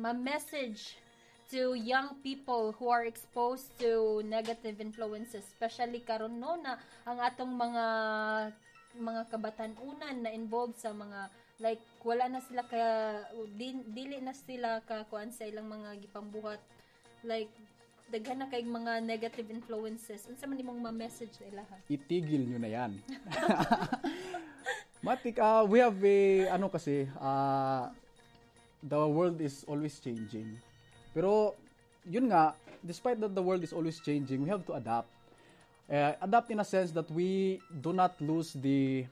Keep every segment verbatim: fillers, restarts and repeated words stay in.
ma-message to young people who are exposed to negative influences, especially karon no na ang atong mga mga kabatan-unan na involved sa mga like wala na sila ka di, dili na sila ka kuan sa ilang mga gipambuhat, like daghan na kay mga negative influences. Unsa man imong ma-message sa ilaha? Itigil nyo na yan. Matik, uh, we have a, ano kasi, uh, the world is always changing. Pero, yun nga, despite that the world is always changing, we have to adapt. Uh, adapt in a sense that we do not lose the,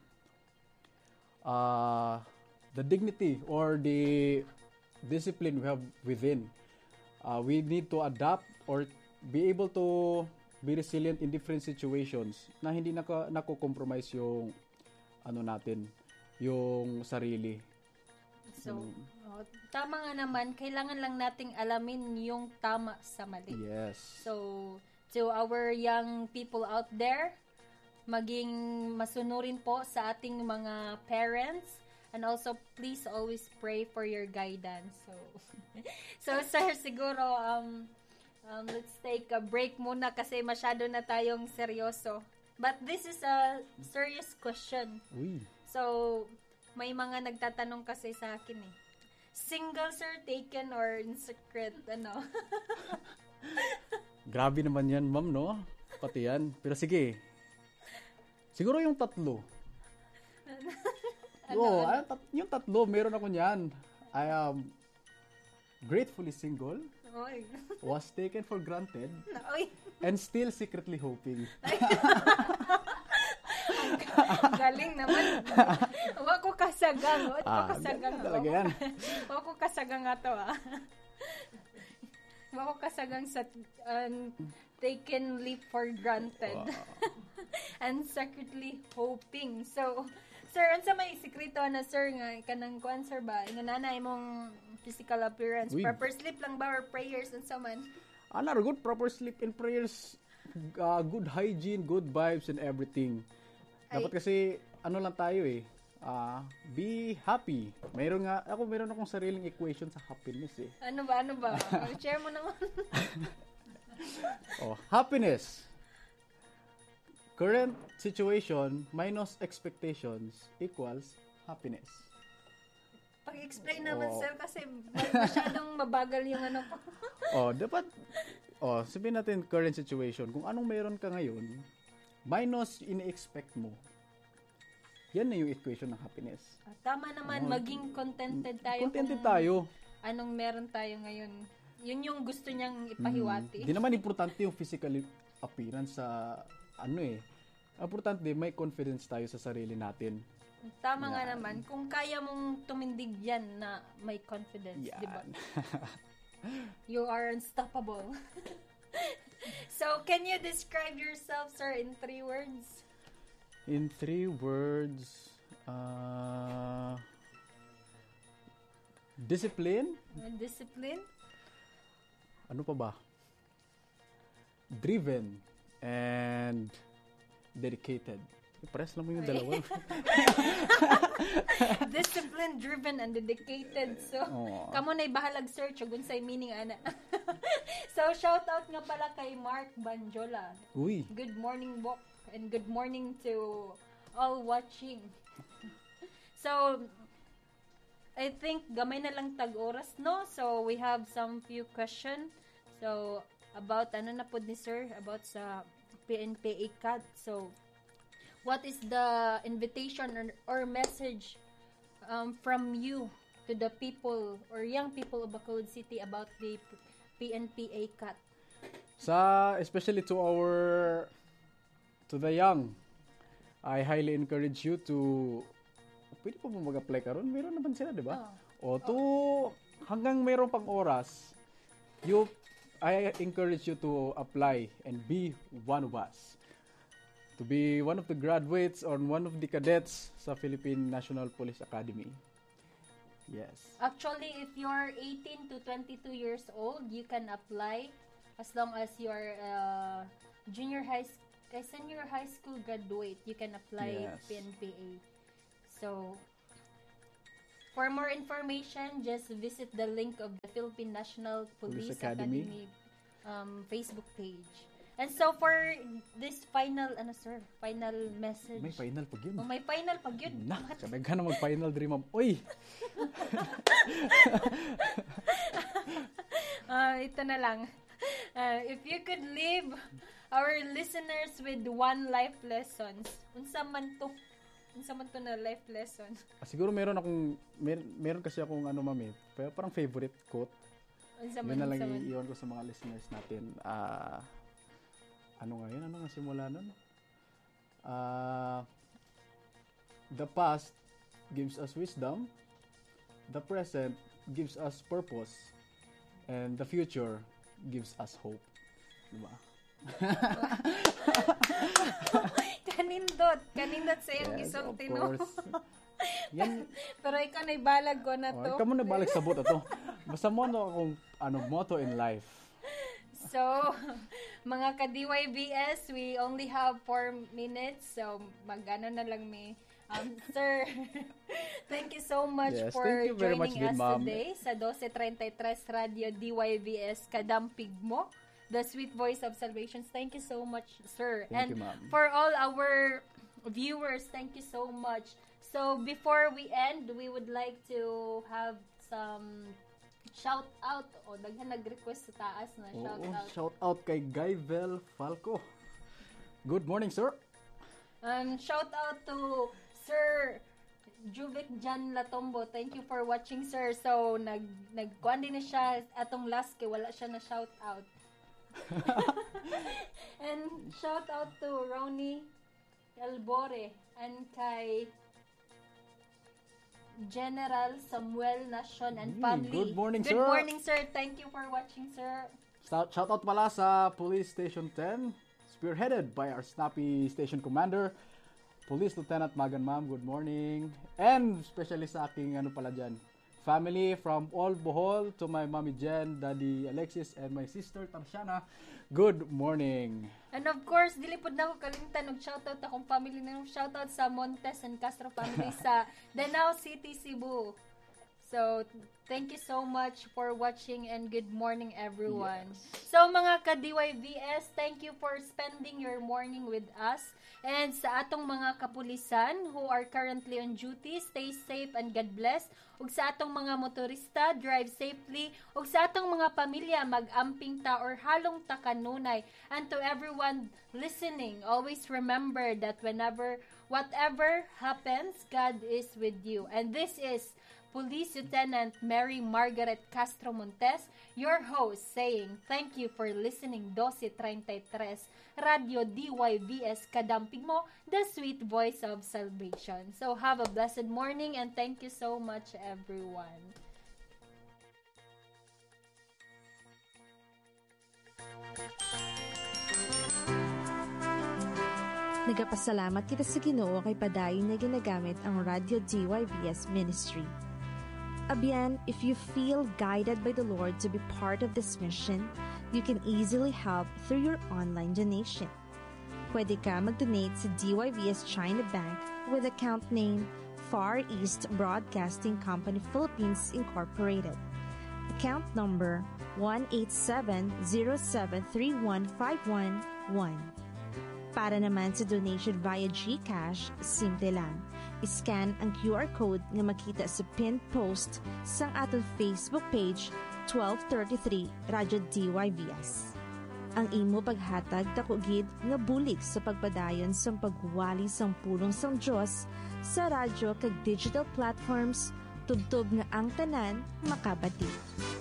uh, the dignity or the discipline we have within. Uh, we need to adapt or be able to be resilient in different situations na hindi naka, nako-compromise yung ano natin, yung sarili. So, oh, tama nga naman, kailangan lang nating alamin yung tama sa mali. Yes. So, to our young people out there, maging masunurin po sa ating mga parents, and also please always pray for your guidance. So, so sir, siguro um um let's take a break muna kasi masyado na tayong seryoso. But this is a serious question. Uy. So, may mga nagtatanong kasi sa akin eh. Single sir, taken or in secret, ano? Grabe naman yan, ma'am, no? Pati yan. Pero sige. Siguro yung tatlo. Ano, Oo, ano? ay, tat- yung tatlo, meron ako niyan. I am gratefully single, Oy. was taken for granted, Oy. and still secretly hoping. Galing naman. Wa ko kasagang. Wa ko Ah, kasagang. ganun talaga yan. Wa ko kasagang ato ah. Wa ko kasagang sa um, taken leap for granted. Wow. And secretly hoping. So, sir, unsa may sekreto na sir nga kanang kuan sir ba? Nga nanay mong physical appearance, Uy. proper sleep lang ba or prayers unsa man? Ano, good proper sleep and prayers, uh, good hygiene, good vibes and everything. Dapat kasi, ano lang tayo eh, uh, be happy. Mayroon nga, ako mayroon akong sariling equation sa happiness eh. Ano ba, ano ba? Share mo naman. Oh, happiness. Current situation minus expectations equals happiness. Pag-explain naman Oh. sir kasi masyadong mabagal yung ano ko. Oh, dapat, oh, sabihin natin current situation. Kung anong mayroon ka ngayon, minus ini-expect mo, yan na yung equation ng happiness. Ah, Tama naman, Oh. maging contented tayo. Contented kung tayo. Anong meron tayo ngayon. Yun yung gusto niyang ipahiwati. Hindi naman importante yung physical appearance sa ano eh. Importante may confidence tayo sa sarili natin. Tama nga Yan. naman. Kung kaya mong tumindig yan na may confidence, di ba? Yan. You are unstoppable. So, can you describe yourself, sir, in three words? In three words, uh, discipline, Uh, Discipline? ano pa ba? Driven and dedicated. Pares lang mo yung dalawa. Discipline, driven, and dedicated. So, Oo. kamo na'y bahalag search ug unsay meaning ana. So, shout out nga pala kay Mark Banjola. Uy, Good morning, Bok, and good morning to all watching. So, I think gamay na lang tag oras, no? So, we have some few question. So, about ano na pod ni sir about sa P N P A C A T. So, what is the invitation or, or message um, from you to the people or young people of Bacolod City about the P N P A C A T? sa especially to our to the young, I highly encourage you to pwede pa mo mag-apply karon, meron naman sila, di ba? O to hanggang meron pang oras, you I encourage you to apply and be one of us. To be one of the graduates or one of the cadets sa Philippine National Police Academy. Yes. Actually, if you're eighteen to twenty-two years old, you can apply as long as you're uh, junior high school, senior high school graduate. You can apply Yes. P N P A. So, For more information, just visit the link of the Philippine National Police, Police Academy, Academy um, Facebook page. And so for this final, ano sir, final message. May final pag yun. Oh, may final pag yun. Na, sabay ka na mag-final dream ma'am. Uy! uh, ito na lang. Uh, if you could leave our listeners with one life lessons, unsa man to, unsa man to na life lesson? Ah, siguro meron akong, mer- meron kasi akong ano ma'am eh, pero parang favorite quote. Unsa Yun man, na lang unsa man. iiwan ko sa mga listeners natin. Ah... Uh, ano nga yun? Ano nga simula nun? Uh, the past gives us wisdom. The present gives us purpose. And the future gives us hope. Diba? Kanindot. Kanindot sa iyong Yes, isang of tino. course. Yan, Pero ikaw na ibalag ko na oh, to. ikaw mo na balik sa buto to. Basta mo ano akong ano, motto in life. So, mga ka-D Y V S, we only have four minutes. So, mag-ano na lang may... Um, sir, thank you so much Yes, for thank you very joining much din, us ma'am. today sa twelve thirty-three Radio D Y V S Kadampig Mo, the sweet voice of salvation. Thank you so much, sir. Thank And you, ma'am. for all our viewers, thank you so much. So, before we end, we would like to have some... shout out o daghan nag-request sa taas na shout Oo, out. shout out kay Guyvel Falco. Good morning, sir. Um shout out to Sir Juvic Jan Latombo. Thank you for watching, sir. So nag nagkuan din na siya atong last kay wala siya na shout out. And shout out to Ronnie Elbore and kay General Samuel Nacion and Mm, family. good morning, Good sir. morning, sir. Thank you for watching, sir. Shout, shout out pala sa Police Station ten, spearheaded by our snappy station commander, Police Lieutenant Magan Ma'am. Good morning. And especially sa aking ano pala dyan, family from all Bohol to my mommy Jen, daddy Alexis, and my sister Tarsiana. Good morning. And of course, dili pod na ako kalimtan og shoutout akong family na shoutout sa Montes and Castro family sa Danao City, Cebu. So, thank you so much for watching and good morning everyone. Yes. So mga ka-D Y V S, thank you for spending your morning with us. And sa atong mga kapulisan who are currently on duty, stay safe and God bless. Ug sa atong mga motorista, drive safely. Ug sa atong mga pamilya, mag-amping ta or halong ta kanunay. And to everyone listening, always remember that whenever, whatever happens, God is with you. And this is Police Lieutenant Mary Margaret Castro Montes, your host, saying thank you for listening twelve thirty-three Radio D Y V S Kadampig Mo, the sweet voice of salvation. So have a blessed morning and thank you so much everyone. Nagapasalamat kita sa Ginoo kay padayon na ginagamit ang Radio D Y V S Ministry. Abyan, if you feel guided by the Lord to be part of this mission, you can easily help through your online donation. Pwede ka mag-donate sa D Y V S China Bank with account name Far East Broadcasting Company Philippines Incorporated. Account number one eight seven zero seven three one five one one. Para naman sa donation via GCash, simple lang. I-scan ang Q R code nga makita sa pinned post sa atong Facebook page twelve thirty-three Radyo D Y V S. Ang imo paghatag takugid nga bulig sa pagpadayon sa pagwali sang pulong sang Dios sa radyo kag digital platforms tubtob nga ang tanan makabati.